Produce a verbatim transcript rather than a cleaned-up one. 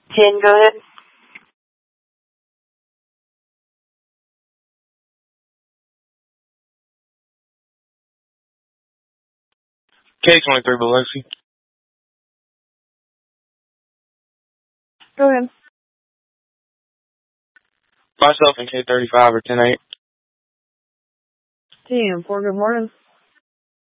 ten, go ahead. K twenty-three, Biloxi. Go ahead. Myself and K thirty-five or ten eight. ten four, good morning.